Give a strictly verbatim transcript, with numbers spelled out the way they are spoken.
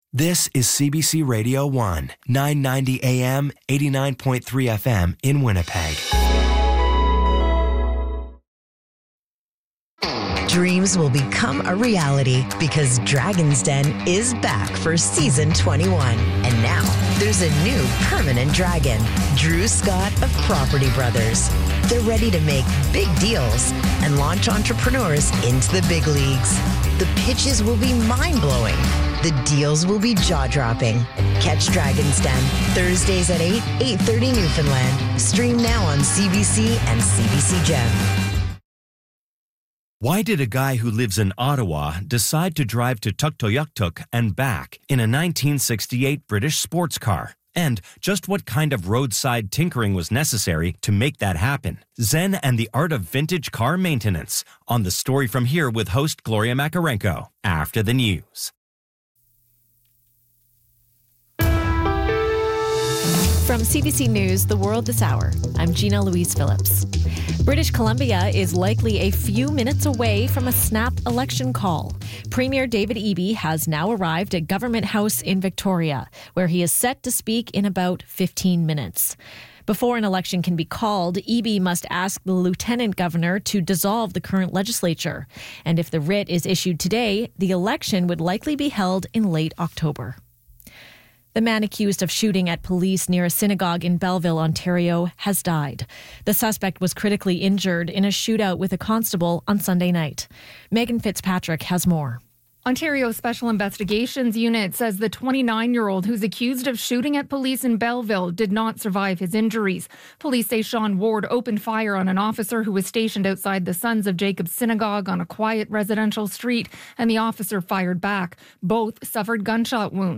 This is C B C Radio one, nine ninety A M, eighty-nine point three F M in Winnipeg. Dreams will become a reality because Dragon's Den is back for season twenty-one. And now there's a new permanent dragon, Drew Scott of Property Brothers. They're ready to make big deals and launch entrepreneurs into the big leagues. The pitches will be mind-blowing. The deals will be jaw-dropping. Catch Dragon's Den Thursdays at eight, eight thirty Newfoundland. Stream now on C B C and C B C Gem. Why did a guy who lives in Ottawa decide to drive to Tuktoyaktuk and back in a nineteen sixty-eight British sports car? And just what kind of roadside tinkering was necessary to make that happen? Zen and the Art of Vintage Car Maintenance on The Story From Here with host Gloria Makarenko after the news. From C B C News, The World This Hour, I'm Gina Louise Phillips. British Columbia is likely a few minutes away from a snap election call. Premier David Eby has now arrived at Government House in Victoria, where he is set to speak in about fifteen minutes. Before an election can be called, Eby must ask the Lieutenant Governor to dissolve the current legislature. And if the writ is issued today, the election would likely be held in late October. The man accused of shooting at police near a synagogue in Belleville, Ontario, has died. The suspect was critically injured in a shootout with a constable on Sunday night. Megan Fitzpatrick has more. Ontario Special Investigations Unit says the twenty-nine-year-old who's accused of shooting at police in Belleville did not survive his injuries. Police say Sean Ward opened fire on an officer who was stationed outside the Sons of Jacob Synagogue on a quiet residential street, and the officer fired back. Both suffered gunshot wounds.